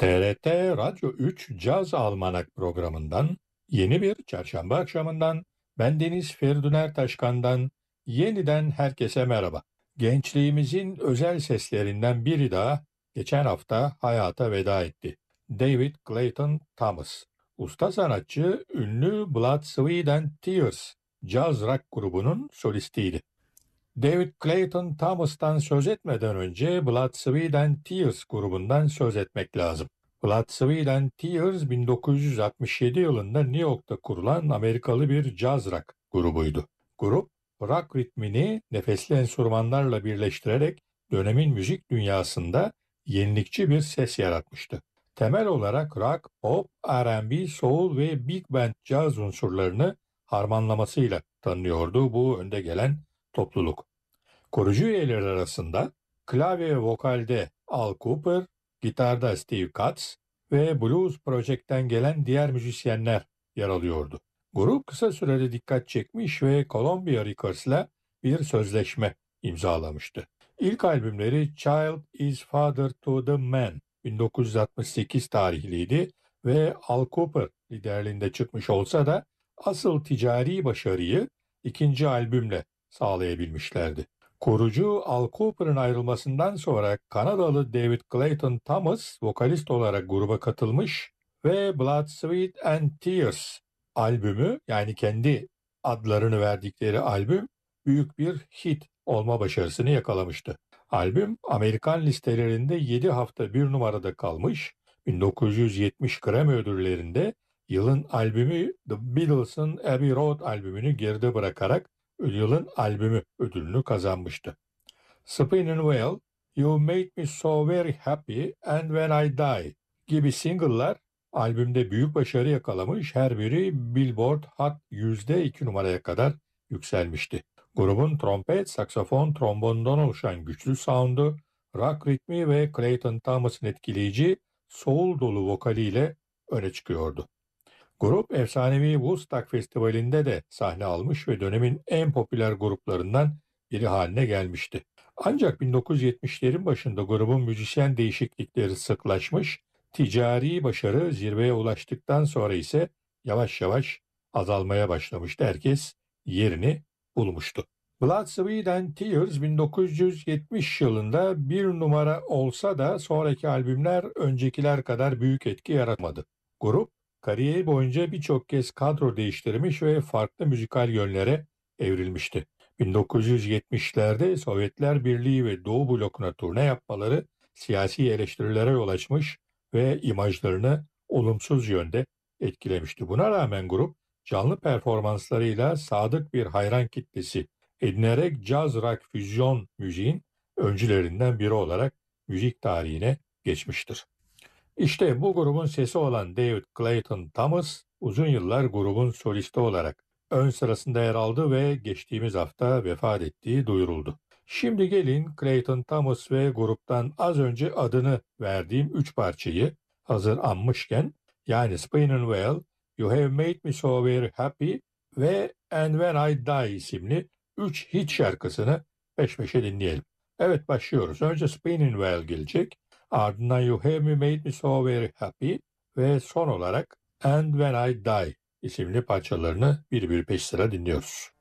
TRT Radyo 3 Caz Almanak programından yeni bir çarşamba akşamından bendeniz Feridun Taşkan'dan yeniden herkese merhaba. Gençliğimizin özel seslerinden biri daha geçen hafta hayata veda etti. David Clayton Thomas. Usta sanatçı ünlü Blood, Sweat and Tears caz rock grubunun solistiydi. David Clayton Thomas'tan söz etmeden önce Blood, Sweat and Tears grubundan söz etmek lazım. Blood, Sweat and Tears 1967 yılında New York'ta kurulan Amerikalı bir caz rock grubuydu. Grup, rock ritmini nefesli enstrümanlarla birleştirerek dönemin müzik dünyasında yenilikçi bir ses yaratmıştı. Temel olarak rock, pop, R&B, soul ve big band caz unsurlarını harmanlamasıyla tanınıyordu bu önde gelen topluluk. Kurucu üyeler arasında klavye ve vokalde Al Kooper, gitarda Steve Katz ve Blues Project'ten gelen diğer müzisyenler yer alıyordu. Grup kısa sürede dikkat çekmiş ve Columbia Records'la bir sözleşme imzalamıştı. İlk albümleri Child is Father to the Man 1968 tarihliydi ve Al Kooper liderliğinde çıkmış olsa da asıl ticari başarıyı ikinci albümle sağlayabilmişlerdi. Kurucu Al Cooper'ın ayrılmasından sonra Kanadalı David Clayton Thomas vokalist olarak gruba katılmış ve Blood, Sweat and Tears albümü, yani kendi adlarını verdikleri albüm, büyük bir hit olma başarısını yakalamıştı. Albüm Amerikan listelerinde 7 hafta bir numarada kalmış, 1970 Grammy ödüllerinde yılın albümü The Beatles'ın Abbey Road albümünü geride bırakarak yılın albümü ödülünü kazanmıştı. Spinning Well, You Make Me So Very Happy and When I Die gibi single'lar albümde büyük başarı yakalamış, her biri Billboard Hot 100'de 2 numaraya kadar yükselmişti. Grubun trompet, saksafon, trombondan oluşan güçlü sound'u, rock ritmi ve Clayton Thomas'ın etkileyici soul dolu vokaliyle öne çıkıyordu. Grup efsanevi Woodstock Festivali'nde de sahne almış ve dönemin en popüler gruplarından biri haline gelmişti. Ancak 1970'lerin başında grubun müzisyen değişiklikleri sıklaşmış, ticari başarı zirveye ulaştıktan sonra ise yavaş yavaş azalmaya başlamıştı. Herkes yerini bulmuştu. Blood, Sweat and Tears 1970 yılında bir numara olsa da sonraki albümler öncekiler kadar büyük etki yaratmadı. Grup kariyeri boyunca birçok kez kadro değiştirmiş ve farklı müzikal yönlere evrilmişti. 1970'lerde Sovyetler Birliği ve Doğu blokuna turne yapmaları siyasi eleştirilere yol açmış ve imajlarını olumsuz yönde etkilemişti. Buna rağmen grup canlı performanslarıyla sadık bir hayran kitlesi edinerek caz rock füzyon müziğin öncülerinden biri olarak müzik tarihine geçmiştir. İşte bu grubun sesi olan David Clayton Thomas uzun yıllar grubun solisti olarak ön sırasında yer aldı ve geçtiğimiz hafta vefat ettiği duyuruldu. Şimdi gelin Clayton Thomas ve gruptan az önce adını verdiğim 3 parçayı hazır anmışken, yani Spinning Well, You Have Made Me So Very Happy ve And When I Die isimli 3 hit şarkısını peş peşe dinleyelim. Evet, başlıyoruz. Önce Spinning Well gelecek. Ardından You Have Made Me So Very Happy ve son olarak And When I Die isimli parçalarını bir peş sıra dinliyoruz.